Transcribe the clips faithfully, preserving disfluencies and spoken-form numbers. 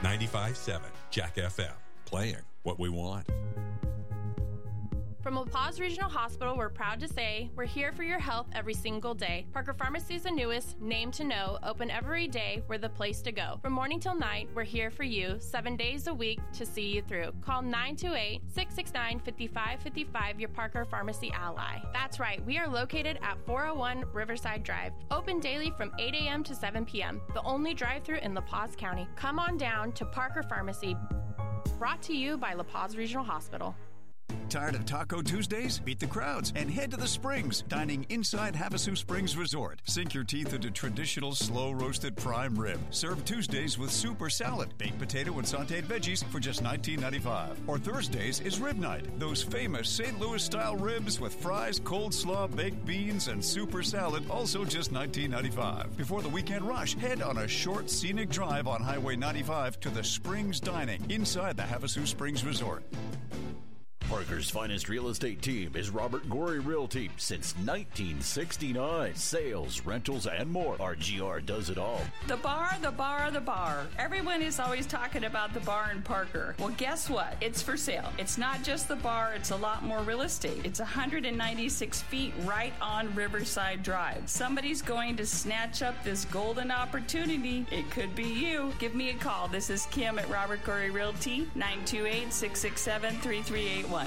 ninety-five point seven Jack F M, playing what we want. From La Paz Regional Hospital, we're proud to say we're here for your health every single day. Parker Pharmacy is the newest, name to know, open every day. We're the place to go. From morning till night, we're here for you, seven days a week to see you through. Call nine two eight, six six nine, five five five five, your Parker Pharmacy ally. That's right, we are located at four oh one Riverside Drive. Open daily from eight a.m. to seven p.m. The only drive-thru in La Paz County. Come on down to Parker Pharmacy. Brought to you by La Paz Regional Hospital. Tired of Taco Tuesdays? Beat the crowds and head to the Springs, dining inside Havasu Springs Resort. Sink your teeth into traditional slow-roasted prime rib. Serve Tuesdays with soup or salad, baked potato and sautéed veggies for just nineteen ninety-five. Or Thursdays is rib night. Those famous Saint Louis-style ribs with fries, coleslaw, baked beans, and soup or salad, also just nineteen ninety-five. Before the weekend rush, head on a short, scenic drive on Highway ninety-five to the Springs Dining inside the Havasu Springs Resort. Parker's finest real estate team is Robert Gorey Realty since nineteen sixty-nine. Sales, rentals, and more. R G R does it all. The bar, the bar, the bar. Everyone is always talking about the bar in Parker. Well, guess what? It's for sale. It's not just the bar, it's a lot more real estate. It's one hundred ninety-six feet right on Riverside Drive. Somebody's going to snatch up this golden opportunity. It could be you. Give me a call. This is Kim at Robert Gorey Realty, nine two eight, six six seven, three three eight one.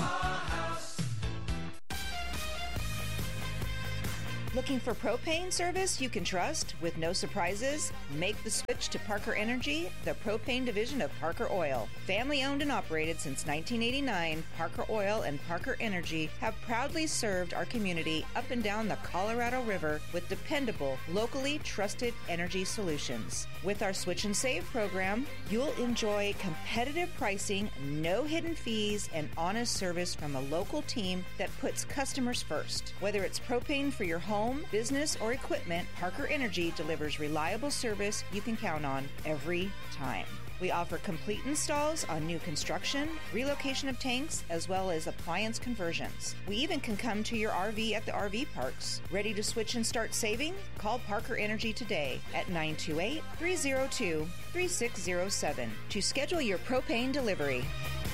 Looking for propane service you can trust with no surprises? Make the switch to Parker Energy, the propane division of Parker Oil. Family owned and operated since nineteen eighty-nine, Parker Oil and Parker Energy have proudly served our community up and down the Colorado River with dependable, locally trusted energy solutions. With our Switch and Save program, you'll enjoy competitive pricing, no hidden fees, and honest service from a local team that puts customers first. Whether it's propane for your home, business, or equipment, Parker Energy delivers reliable service you can count on every time. We offer complete installs on new construction, relocation of tanks, as well as appliance conversions. We even can come to your R V at the R V parks. Ready to switch and start saving? Call Parker Energy today at nine two eight, three zero two, three six zero seven to schedule your propane delivery.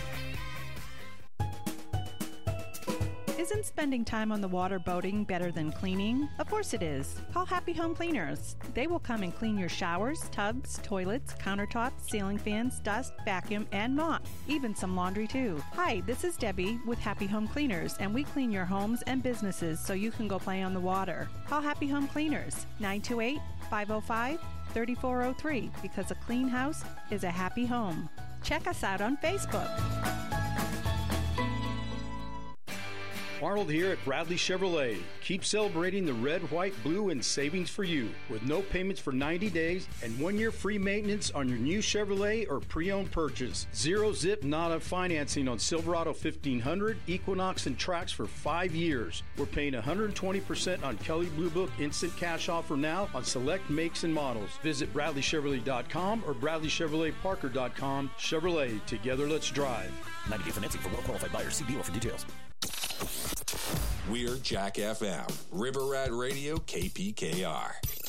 Isn't spending time on the water boating better than cleaning? Of course it is. Call Happy Home Cleaners. They will come and clean your showers, tubs, toilets, countertops, ceiling fans, dust, vacuum, and mop. Even some laundry too. Hi, this is Debbie with Happy Home Cleaners, and we clean your homes and businesses so you can go play on the water. Call Happy Home Cleaners, nine two eight, five oh five, three four oh three, because a clean house is a happy home. Check us out on Facebook. Arnold here at Bradley Chevrolet. Keep celebrating the red, white, blue, and savings for you with no payments for ninety days and one year free maintenance on your new Chevrolet or pre-owned purchase. Zero zip nada financing on Silverado fifteen hundred, Equinox, and Trax for five years. We're paying one hundred twenty percent on Kelley Blue Book instant cash offer now on select makes and models. Visit Bradley Chevrolet dot com or Bradley Chevrolet Parker dot com. Chevrolet, together let's drive. ninety day financing for well-qualified buyers. See dealer for details. We're Jack F M, River Rat Radio, K P K R.